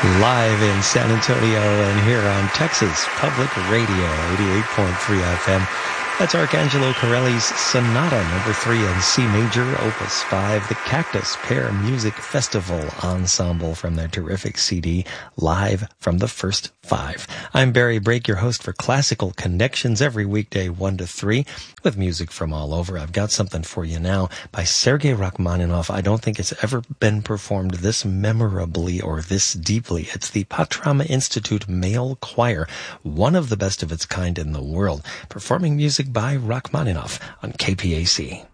Live in San Antonio and here on Texas Public Radio, 88.3 FM. That's Arcangelo Corelli's Sonata No. 3 in C Major, Opus 5, the Cactus Pear Music Festival Ensemble from their terrific CD, Live from the First Five. I'm Barry Brake, your host for Classical Connections, every weekday 1 to 3, with music from all over. I've got something for you now by Sergei Rachmaninoff. I don't think it's ever been performed this memorably or this deeply. It's the Patrama Institute Male Choir, one of the best of its kind in the world, performing music by Rachmaninoff on KPAC.